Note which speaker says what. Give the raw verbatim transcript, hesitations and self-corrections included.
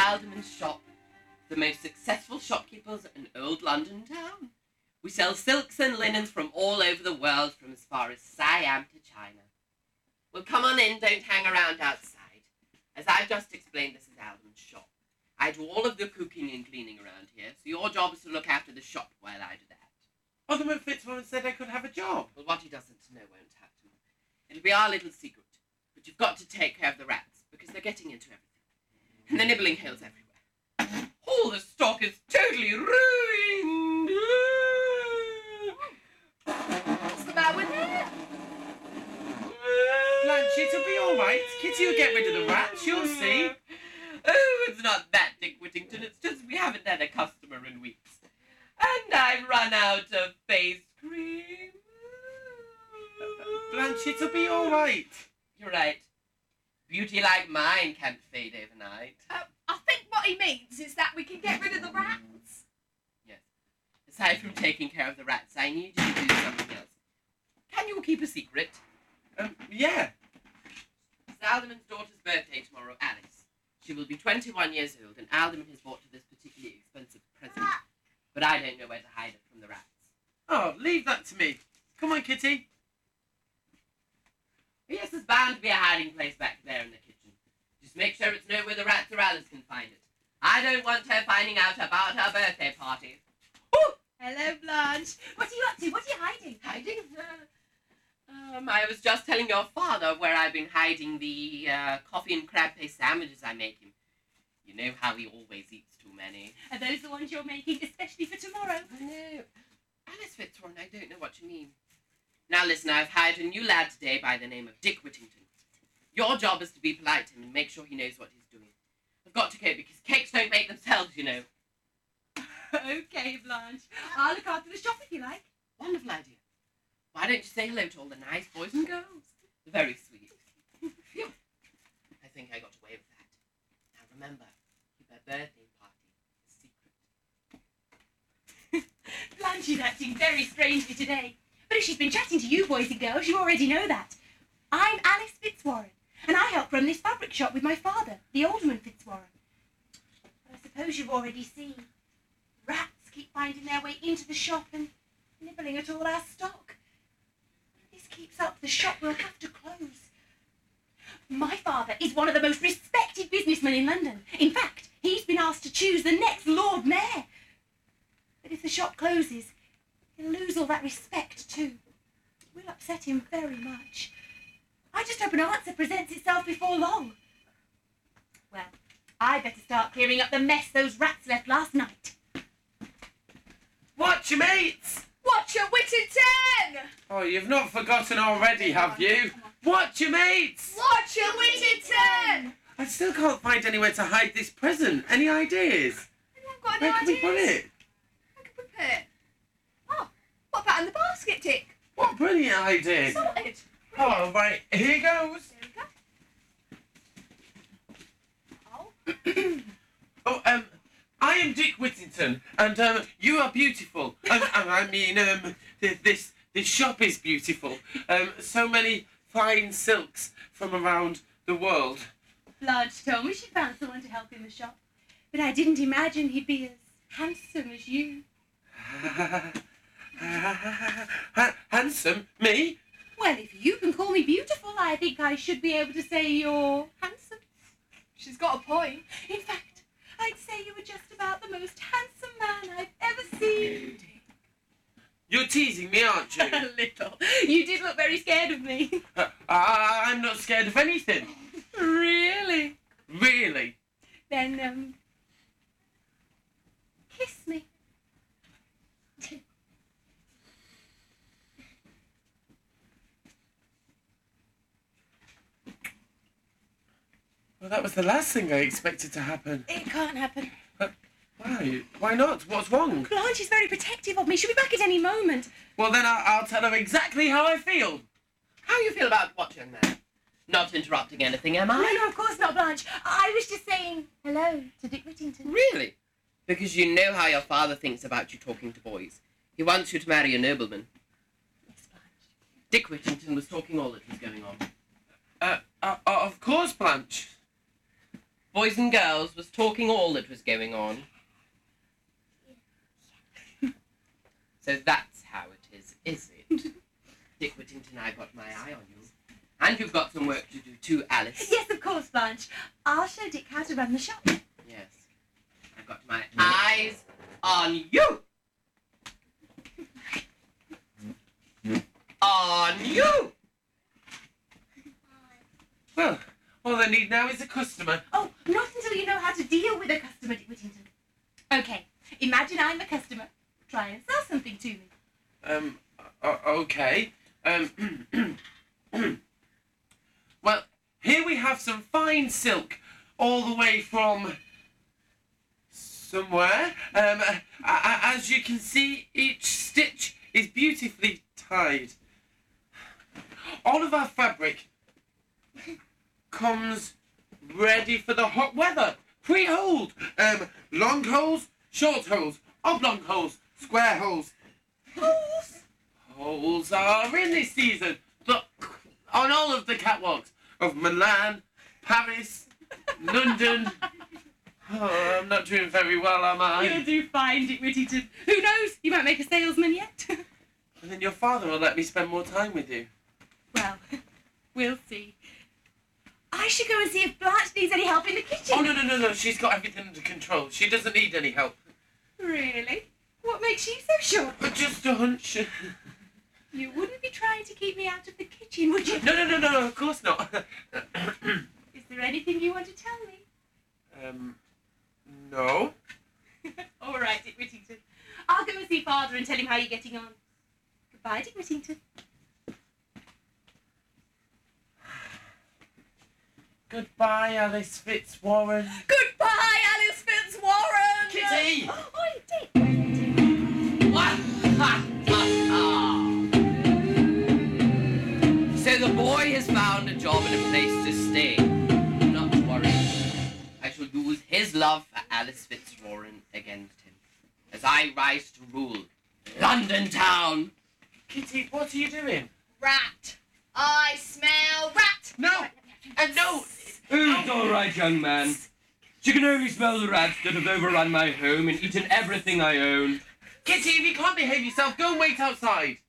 Speaker 1: Alderman's shop. The most successful shopkeepers in old London town. We sell silks and linens from all over the world, from as far as Siam to China. Well, come on in, don't hang around outside. As I've just explained, this is Alderman's shop. I do all of the cooking and cleaning around here, so your job is to look after the shop while I do that.
Speaker 2: Alderman Fitzwarren said I could have a job.
Speaker 1: Well, what he doesn't know won't happen. It'll be our little secret. But you've got to take care of the rats, because they're getting into everything. And they're nibbling hills everywhere. All the stock is totally ruined.
Speaker 3: What's the matter with it?
Speaker 2: Blanche, it'll be all right. Kitty will get rid of the rats, you'll see.
Speaker 1: Oh, it's not that, Dick Whittington. It's just we haven't had a customer in weeks. And I've run out of face cream.
Speaker 2: Blanche, it'll be all right.
Speaker 1: You're right. Beauty like mine can't fade overnight.
Speaker 3: Uh, I think what he means is that we can get rid of the rats.
Speaker 1: Yes. Aside from taking care of the rats, I need you to do something else. Can you keep a secret?
Speaker 2: Um, yeah.
Speaker 1: It's Alderman's daughter's birthday tomorrow, Alice. She will be twenty-one years old, and Alderman has bought her this particularly expensive present. But I don't know where to hide it from the rats.
Speaker 2: Oh, leave that to me. Come on, Kitty.
Speaker 1: Yes, there's bound to be a hiding place back there in the kitchen. Just make sure it's nowhere the rats or Alice can find it. I don't want her finding out about her birthday party.
Speaker 3: Oh, hello, Blanche. What are you up to? What are you hiding?
Speaker 1: Hiding? Uh, um, I was just telling your father where I've been hiding the uh, coffee and crab paste sandwiches I make him. You know how he always eats too many.
Speaker 3: Are those the ones you're making especially for tomorrow?
Speaker 1: No. Alice Fitzwarren, I don't know what you mean. Now listen, I've hired a new lad today by the name of Dick Whittington. Your job is to be polite to him and make sure he knows what he's doing. I've got to go because cakes don't make themselves, you know.
Speaker 3: Okay, Blanche. I'll look after the shop if you like.
Speaker 1: Wonderful idea. Why don't you say hello to all the nice boys and girls? They're very sweet. Phew. I think I got away with that. Now remember, keep her birthday party a secret.
Speaker 3: Blanche is acting very strangely today. But if she's been chatting to you boys and girls, you already know that. I'm Alice Fitzwarren, and I help run this fabric shop with my father, the Alderman Fitzwarren. But I suppose you've already seen. Rats keep finding their way into the shop and nibbling at all our stock. If this keeps up, the shop will have to close. My father is one of the most respected businessmen in London. In fact, he's been asked to choose the next Lord Mayor. But if the shop closes, he'll lose all that respect too. It will upset him very much. I just hope an answer presents itself before long. Well, I better start clearing up the mess those rats left last night.
Speaker 2: Watch your mates!
Speaker 3: Watch your Whittington!
Speaker 2: Oh, you've not forgotten already, have you? Watch your mates!
Speaker 3: Watch your Whittington!
Speaker 2: I still can't find anywhere to hide this present. Any ideas?
Speaker 3: I haven't got
Speaker 2: Where
Speaker 3: any
Speaker 2: can we put
Speaker 3: ideas.
Speaker 2: it?
Speaker 3: Where can we put it? Oh, what about in the basket, Dick?
Speaker 2: What brilliant idea!
Speaker 3: Sorted.
Speaker 2: Oh, right, here goes.
Speaker 3: There we go. Oh.
Speaker 2: Oh, um, I am Dick Whittington, and um, you are beautiful. Um, um, I mean, um, th- this this shop is beautiful. Um, so many fine silks from around the world.
Speaker 3: Blanche told me she found someone to help in the shop, but I didn't imagine he'd be as handsome as you.
Speaker 2: Handsome? Me?
Speaker 3: Well, if you can call me beautiful, I think I should be able to say you're handsome. She's got a point. In fact, I'd say you were just about the most handsome man I've ever seen.
Speaker 2: You're teasing me, aren't you?
Speaker 3: A little. You did look very scared of me.
Speaker 2: Uh, I- I'm not scared of anything.
Speaker 3: Really?
Speaker 2: Really?
Speaker 3: Then, um, kiss me.
Speaker 2: Well, that was the last thing I expected to happen.
Speaker 3: It can't happen.
Speaker 2: Uh, why? Why not? What's wrong?
Speaker 3: Blanche is very protective of me. She'll be back at any moment.
Speaker 2: Well, then I'll, I'll tell her exactly how I feel.
Speaker 1: How you feel about what, young man? Not interrupting anything, am I?
Speaker 3: No, no, of course not, Blanche. I was just saying hello to Dick Whittington.
Speaker 1: Really? Because you know how your father thinks about you talking to boys. He wants you to marry a nobleman.
Speaker 3: Yes, Blanche.
Speaker 1: Dick Whittington was talking all that was going on.
Speaker 2: Uh, uh, uh, of course, Blanche.
Speaker 1: boys and girls, was talking all that was going on. So that's how it is, is it? Dick Whittington, I got my eye on you. And you've got some work to do too, Alice.
Speaker 3: Yes, of course, Blanche. I'll show Dick how to run the shop.
Speaker 1: Yes. I've got my eyes on you. On you!
Speaker 2: Well, all I need now is a customer.
Speaker 3: Oh, not until you know how to deal with a customer, Dick Whittington. Okay, imagine I'm a customer. Try and sell something to me.
Speaker 2: Um, uh, okay. Um, well, here we have some fine silk, all the way from somewhere. Um, uh, uh, as you can see, each stitch is beautifully tied. All of our fabric comes ready for the hot weather, pre-holed. Um, long holes, short holes, oblong holes, square holes. Holes? Holes are in this season. Look, on all of the catwalks of Milan, Paris, London. Oh, I'm not doing very well, am I?
Speaker 3: You'll do fine, Dick Whittington. Who knows? You might make a salesman yet.
Speaker 2: And then your father will let me spend more time with you.
Speaker 3: Well, we'll see. I should go and see if Blanche needs any help in the kitchen.
Speaker 2: Oh, no, no, no, no. She's got everything under control. She doesn't need any help.
Speaker 3: Really? What makes you so sure?
Speaker 2: But just a hunch.
Speaker 3: You wouldn't be trying to keep me out of the kitchen, would you?
Speaker 2: No, no, no, no, no, of course not.
Speaker 3: Is there anything you want to tell me?
Speaker 2: um, no.
Speaker 3: All right, Dick Whittington. I'll go and see Father and tell him how you're getting on. Goodbye, Dick Whittington.
Speaker 2: Goodbye, Alice Fitzwarren.
Speaker 3: Goodbye, Alice Fitzwarren!
Speaker 2: Kitty!
Speaker 3: Oh, Dick!
Speaker 1: What? Ha, ha, ha. So the boy has found a job and a place to stay. Do not worry. I shall use his love for Alice Fitzwarren against him, as I rise to rule London town.
Speaker 2: Kitty, what are you doing?
Speaker 3: Rat! I smell rat!
Speaker 2: No! And no!
Speaker 4: Oh, it's all right, young man. She can only smell the rats that have overrun my home and eaten everything I own.
Speaker 2: Kitty, if you can't behave yourself, go and wait outside.